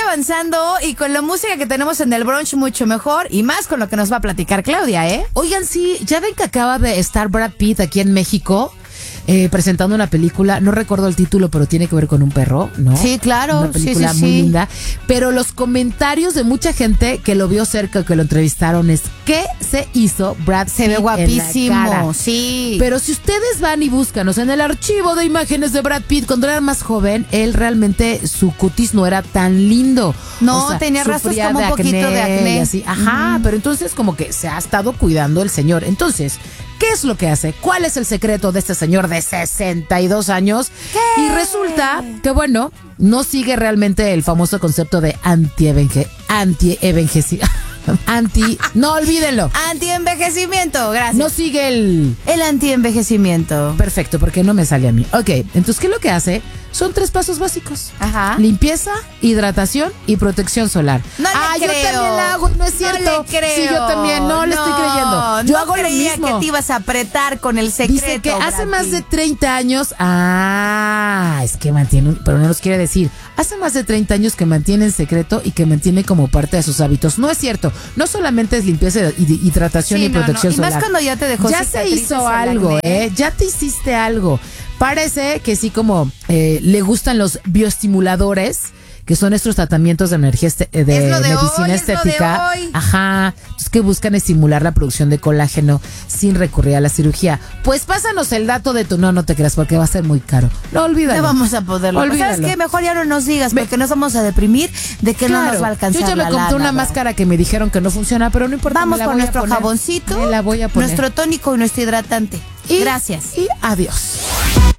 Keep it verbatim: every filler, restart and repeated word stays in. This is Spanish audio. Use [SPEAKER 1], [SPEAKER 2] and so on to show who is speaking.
[SPEAKER 1] avanzando y con la música que tenemos en el brunch mucho mejor y más con lo que nos va a platicar Claudia, ¿eh?
[SPEAKER 2] Oigan, sí, ya ven que acaba de estar Brad Pitt aquí en México. Eh, presentando una película, no recuerdo el título, pero tiene que ver con un perro, ¿no?
[SPEAKER 1] Sí, claro.
[SPEAKER 2] Una película
[SPEAKER 1] sí, sí,
[SPEAKER 2] muy
[SPEAKER 1] sí.
[SPEAKER 2] linda. Pero los comentarios de mucha gente que lo vio cerca, que lo entrevistaron, es ¿qué se hizo Brad Pitt?
[SPEAKER 1] Se ve guapísimo,
[SPEAKER 2] en la cara?
[SPEAKER 1] sí.
[SPEAKER 2] Pero si ustedes van y buscan, o sea, en el archivo de imágenes de Brad Pitt, cuando era más joven, él realmente, su cutis no era tan lindo.
[SPEAKER 1] No,
[SPEAKER 2] o sea,
[SPEAKER 1] tenía rastros
[SPEAKER 2] sufría
[SPEAKER 1] como un poquito de acné.
[SPEAKER 2] y así. Ajá,
[SPEAKER 1] Mm.
[SPEAKER 2] pero entonces como que se ha estado cuidando el señor. Entonces, ¿qué es lo que hace? ¿Cuál es el secreto de este señor de sesenta y dos años?
[SPEAKER 1] ¿Qué?
[SPEAKER 2] Y resulta que, bueno, no sigue realmente el famoso concepto de anti-enveje... anti-envejeci... anti... No, olvídenlo.
[SPEAKER 1] Anti-envejecimiento, gracias.
[SPEAKER 2] No sigue el...
[SPEAKER 1] El anti-envejecimiento.
[SPEAKER 2] Perfecto, porque no me sale a mí. Ok, entonces, ¿qué es lo que hace? Son tres pasos básicos.
[SPEAKER 1] Ajá.
[SPEAKER 2] Limpieza, hidratación y protección solar.
[SPEAKER 1] No le
[SPEAKER 2] ah,
[SPEAKER 1] creo.
[SPEAKER 2] yo también la hago, no es cierto.
[SPEAKER 1] No le creo.
[SPEAKER 2] Sí, yo también, no, le estoy creyendo. Yo
[SPEAKER 1] no
[SPEAKER 2] hago lo
[SPEAKER 1] creía
[SPEAKER 2] mismo.
[SPEAKER 1] que te ibas a apretar con el secreto.
[SPEAKER 2] Dice que hace
[SPEAKER 1] Brad
[SPEAKER 2] más de
[SPEAKER 1] Pitt.
[SPEAKER 2] treinta años. Ah, es que mantiene, un- pero no nos quiere decir. Hace más de treinta años que mantiene en secreto y que mantiene como parte de sus hábitos. No es cierto. No solamente es limpieza y hidratación
[SPEAKER 1] Sí,
[SPEAKER 2] y
[SPEAKER 1] no,
[SPEAKER 2] protección
[SPEAKER 1] no. Y
[SPEAKER 2] solar.
[SPEAKER 1] más cuando ya te dejó
[SPEAKER 2] Ya se
[SPEAKER 1] cicatrices
[SPEAKER 2] hizo
[SPEAKER 1] el
[SPEAKER 2] algo,
[SPEAKER 1] acné.
[SPEAKER 2] ¿eh? Ya te hiciste algo. Parece que sí, como eh, le gustan los bioestimuladores, que son estos tratamientos de energía este- de,
[SPEAKER 1] Es lo de
[SPEAKER 2] medicina
[SPEAKER 1] hoy, es lo de
[SPEAKER 2] estética.
[SPEAKER 1] hoy.
[SPEAKER 2] Ajá. Entonces, que buscan estimular la producción de colágeno sin recurrir a la cirugía. Pues pásanos el dato de tu. No, no te creas, porque va a ser muy caro. No, olvídalo.
[SPEAKER 1] No vamos a poderlo.
[SPEAKER 2] Olvídalo.
[SPEAKER 1] ¿Sabes qué? Mejor ya no nos digas, porque nos vamos a deprimir de que no
[SPEAKER 2] Claro,
[SPEAKER 1] nos va a alcanzar
[SPEAKER 2] yo ya me
[SPEAKER 1] la
[SPEAKER 2] compré
[SPEAKER 1] lana,
[SPEAKER 2] una
[SPEAKER 1] ¿verdad?
[SPEAKER 2] máscara que me dijeron que no funciona, pero no importa.
[SPEAKER 1] Vamos
[SPEAKER 2] me la
[SPEAKER 1] con
[SPEAKER 2] voy a
[SPEAKER 1] nuestro
[SPEAKER 2] poner.
[SPEAKER 1] jaboncito,
[SPEAKER 2] Me la voy a poner.
[SPEAKER 1] nuestro tónico y nuestro hidratante.
[SPEAKER 2] Y-
[SPEAKER 1] Gracias.
[SPEAKER 2] Y adiós.